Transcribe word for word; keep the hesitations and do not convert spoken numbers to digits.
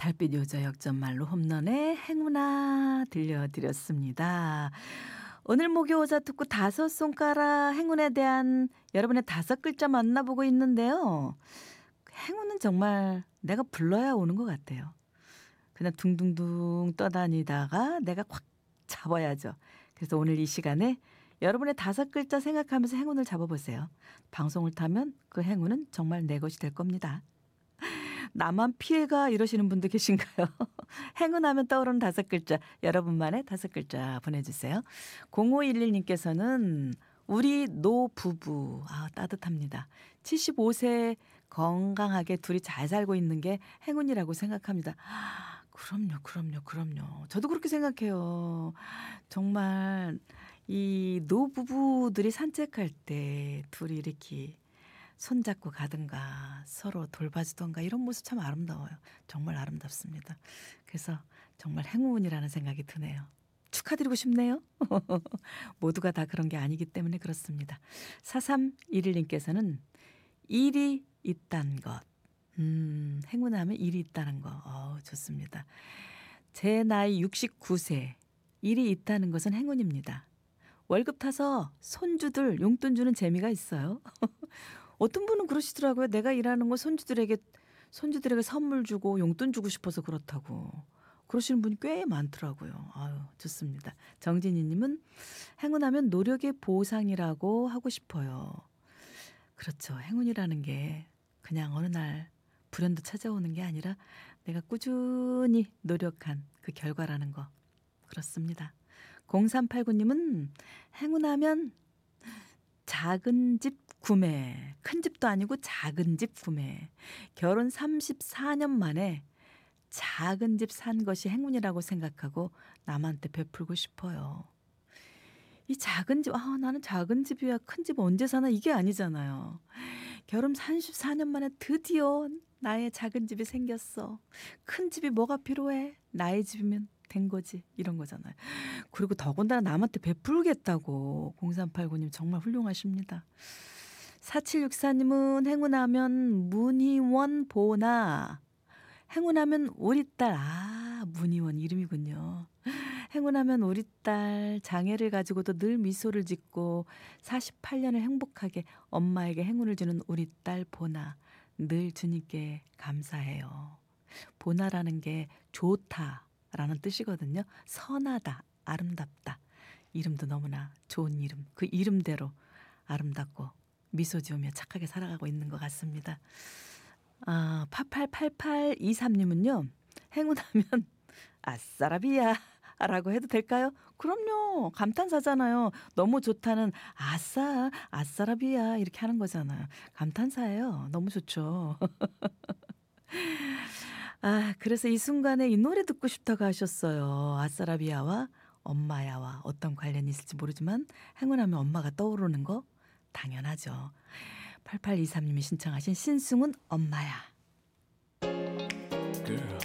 달빛 요저 역전말로 홈런의 행운아 들려드렸습니다. 오늘 목요오자 듣고 다섯 손가락 행운에 대한 여러분의 다섯 글자 만나보고 있는데요. 행운은 정말 내가 불러야 오는 것 같아요. 그냥 둥둥둥 떠다니다가 내가 확 잡아야죠. 그래서 오늘 이 시간에 여러분의 다섯 글자 생각하면서 행운을 잡아보세요. 방송을 타면 그 행운은 정말 내 것이 될 겁니다. 나만 피해가 이러시는 분도 계신가요? 행운하면 떠오르는 다섯 글자, 여러분만의 다섯 글자 보내주세요. 공오일일 님께서는 우리 노부부, 아, 따뜻합니다. 칠십오 세 건강하게 둘이 잘 살고 있는 게 행운이라고 생각합니다. 그럼요, 그럼요, 그럼요. 저도 그렇게 생각해요. 정말 이 노부부들이 산책할 때 둘이 이렇게 손잡고 가든가 서로 돌봐주던가 이런 모습 참 아름다워요. 정말 아름답습니다. 그래서 정말 행운이라는 생각이 드네요. 축하드리고 싶네요. 모두가 다 그런 게 아니기 때문에 그렇습니다. 사삼일일 님께서는 일이 있다는 것. 음, 행운하면 일이 있다는 거. 어, 좋습니다. 제 나이 육십구 세. 일이 있다는 것은 행운입니다. 월급 타서 손주들 용돈 주는 재미가 있어요. 어떤 분은 그러시더라고요. 내가 일하는 거 손주들에게 손주들에게 선물 주고 용돈 주고 싶어서 그렇다고. 그러시는 분이 꽤 많더라고요. 아유, 좋습니다. 정진희 님은 행운하면 노력의 보상이라고 하고 싶어요. 그렇죠. 행운이라는 게 그냥 어느 날 불현도 찾아오는 게 아니라 내가 꾸준히 노력한 그 결과라는 거. 그렇습니다. 공삼팔구 님은 행운하면 작은 집 구매. 큰 집도 아니고 작은 집 구매. 결혼 삼십사 년 만에 작은 집 산 것이 행운이라고 생각하고 남한테 베풀고 싶어요. 이 작은 집, 아, 나는 작은 집이야 큰 집 언제 사나 이게 아니잖아요. 결혼 삼십사 년 만에 드디어 나의 작은 집이 생겼어. 큰 집이 뭐가 필요해? 나의 집이면 된 거지. 이런 거잖아요. 그리고 더군다나 남한테 베풀겠다고. 공삼팔구 님 정말 훌륭하십니다. 사칠육사 님은 행운하면 문희원 보나. 행운하면 우리 딸. 아, 문희원 이름이군요. 행운하면 우리 딸 장애를 가지고도 늘 미소를 짓고 사십팔 년을 행복하게 엄마에게 행운을 주는 우리 딸 보나. 늘 주님께 감사해요. 보나라는 게 좋다라는 뜻이거든요. 선하다, 아름답다. 이름도 너무나 좋은 이름. 그 이름대로 아름답고 미소 지으며 착하게 살아가고 있는 것 같습니다. 아, 팔팔팔팔이삼 님은요. 행운하면 아싸라비야 라고 해도 될까요? 그럼요. 감탄사잖아요. 너무 좋다는 아싸, 아싸라비야 이렇게 하는 거잖아요. 감탄사예요. 너무 좋죠. 아, 그래서 이 순간에 이 노래 듣고 싶다고 하셨어요. 아싸라비아와 엄마야와 어떤 관련이 있을지 모르지만 행운하면 엄마가 떠오르는 거 당연하죠. 팔팔이삼 님이 신청하신 신승훈 엄마야. Girl.